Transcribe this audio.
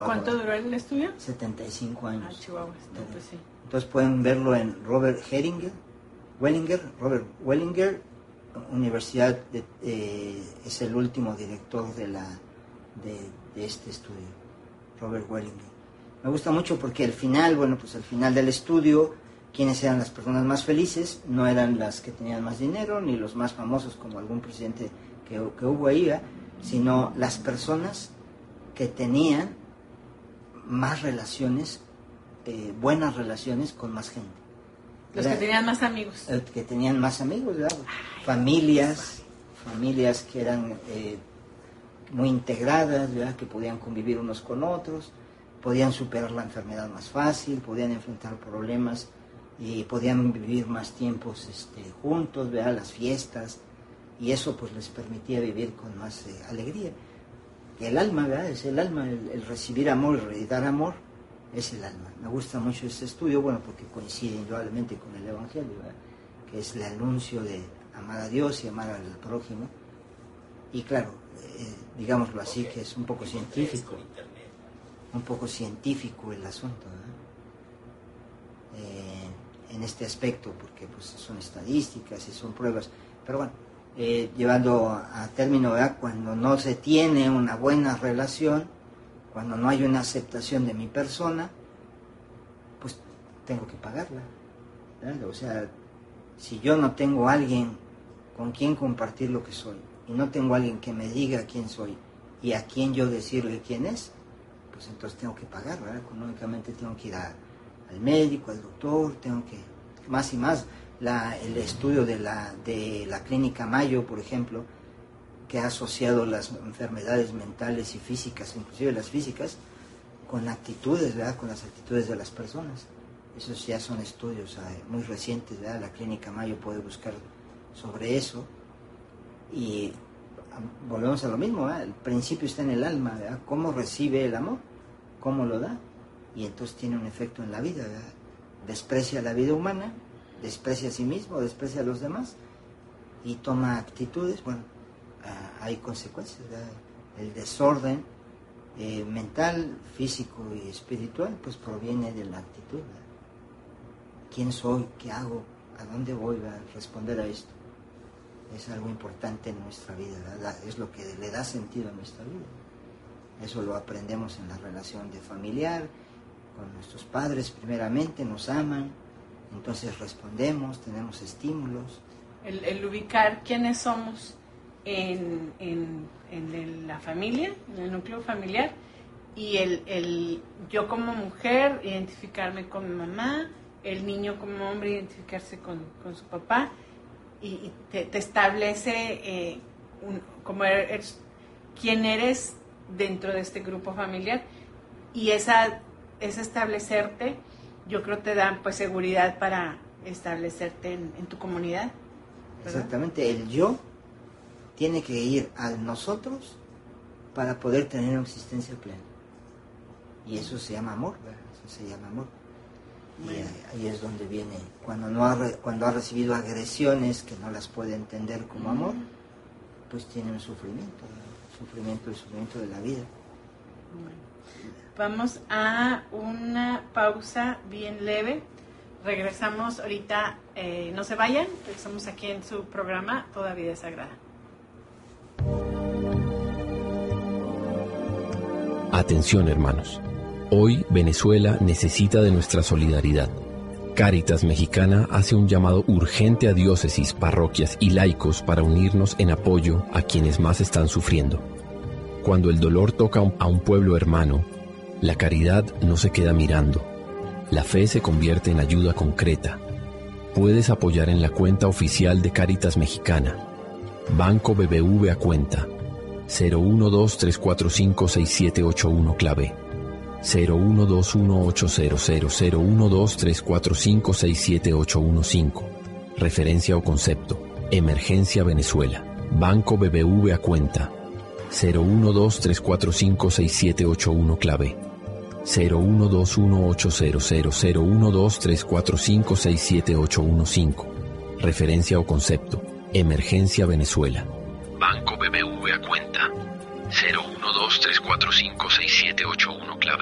¿Cuánto duró el estudio? 75 años. Ah, Chihuahua, no, pues sí. Entonces pueden verlo en Robert Wellinger, Universidad, es el último director de este estudio, Robert Wellinger. Me gusta mucho porque al final del estudio, ¿quiénes eran las personas más felices? No eran las que tenían más dinero, ni los más famosos como algún presidente que hubo ahí, sino las personas que tenían más relaciones, buenas relaciones con más gente. Los que tenían más amigos. Que tenían más amigos, ¿verdad? Familias que eran muy integradas, ¿verdad? Que podían convivir unos con otros, podían superar la enfermedad más fácil, podían enfrentar problemas y podían vivir más tiempos juntos, ¿verdad? Las fiestas, y eso pues les permitía vivir con más alegría. El alma, ¿verdad? Es el alma, el recibir amor y dar amor es el alma. Me gusta mucho este estudio, porque coincide indudablemente con el Evangelio, ¿verdad? Que es el anuncio de amar a Dios y amar al prójimo. Y claro, digámoslo así, que es un poco científico el asunto, ¿verdad? En este aspecto, porque pues son estadísticas y son pruebas, pero bueno, llevando a término, ¿verdad? Cuando no se tiene una buena relación, cuando no hay una aceptación de mi persona, pues tengo que pagarla, ¿verdad? O sea, si yo no tengo a alguien con quien compartir lo que soy, y no tengo a alguien que me diga quién soy y a quién yo decirle quién es, pues entonces tengo que pagar, ¿verdad? Económicamente tengo que ir al médico, al doctor, tengo que, más y más, el estudio de la Clínica Mayo, por ejemplo, que ha asociado las enfermedades mentales y físicas, inclusive las físicas, con actitudes, ¿verdad? Con las actitudes de las personas. Esos ya son estudios muy recientes, ¿verdad? La Clínica Mayo puede buscar sobre eso. Y volvemos a lo mismo, ¿verdad? El principio está en el alma, ¿verdad? Cómo recibe el amor, cómo lo da, y entonces tiene un efecto en la vida, ¿verdad? Desprecia la vida humana, desprecia a sí mismo, desprecia a los demás, y toma actitudes, hay consecuencias, ¿verdad? El desorden mental, físico y espiritual, pues proviene de la actitud, ¿verdad? ¿Quién soy? ¿Qué hago? ¿A dónde voy? ¿Verdad? Responder a esto es algo importante en nuestra vida, ¿verdad? Es lo que le da sentido a nuestra vida. Eso lo aprendemos en la relación de familiar, con nuestros padres primeramente, nos aman, entonces respondemos, tenemos estímulos. El ubicar quiénes somos en la familia, en el núcleo familiar, y el yo como mujer identificarme con mi mamá, el niño como hombre identificarse con su papá, y te establece quién eres dentro de este grupo familiar, y ese establecerte, yo creo te da pues seguridad para establecerte en tu comunidad, ¿verdad? Exactamente, el yo tiene que ir al nosotros para poder tener una existencia plena, y eso se llama amor, ¿verdad? Eso se llama amor. Y ahí es donde viene, cuando ha recibido agresiones que no las puede entender como amor, pues tiene un sufrimiento, el sufrimiento de la vida. Vamos a una pausa bien leve, regresamos ahorita, no se vayan, regresamos aquí en su programa Toda Vida es Sagrada. Atención, hermanos. Hoy Venezuela necesita de nuestra solidaridad. Cáritas Mexicana hace un llamado urgente a diócesis, parroquias y laicos para unirnos en apoyo a quienes más están sufriendo. Cuando el dolor toca a un pueblo hermano, la caridad no se queda mirando. La fe se convierte en ayuda concreta. Puedes apoyar en la cuenta oficial de Cáritas Mexicana. Banco BBV a cuenta 012-345-6781 clave 012-800-012-345-67815. Referencia o concepto: Emergencia Venezuela. Banco BBV a cuenta 012-345-6781 clave 012-800-012-345-67815. Referencia o concepto: Emergencia Venezuela. Banco BBV a cuenta 345-6781 clave.